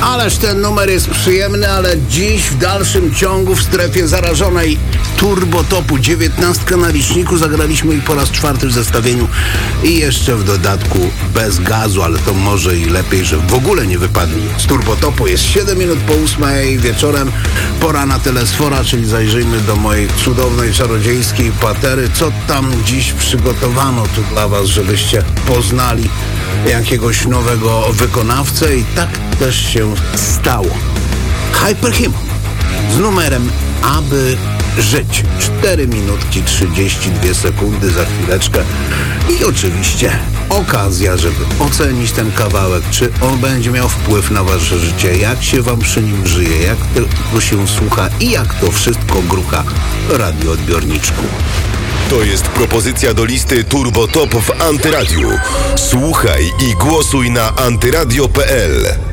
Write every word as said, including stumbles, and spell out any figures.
Ależ ten numer jest przyjemny, ale dziś w dalszym ciągu w strefie zarażonej turbotopu dziewiętnastkę na liczniku zagraliśmy i po raz czwarty w zestawieniu i jeszcze w dodatku bez gazu, ale to może i lepiej, że w ogóle nie wypadnie z turbotopu. Jest siedem minut po ósmej wieczorem, pora na telesfora, czyli zajrzyjmy do mojej cudownej, czarodziejskiej patery. Co tam dziś przygotowano tu dla was, żebyście poznali jakiegoś nowego wykonawcę i tak też się stało. Hyperhuman z numerem Aby żyć. cztery minutki trzydzieści dwie sekundy za chwileczkę i oczywiście okazja, żeby ocenić ten kawałek, czy on będzie miał wpływ na wasze życie, jak się wam przy nim żyje, jak to się słucha i jak to wszystko grucha w radioodbiorniczku. To jest propozycja do listy Turbo Top w Antyradiu. Słuchaj i głosuj na antyradio kropka pe el.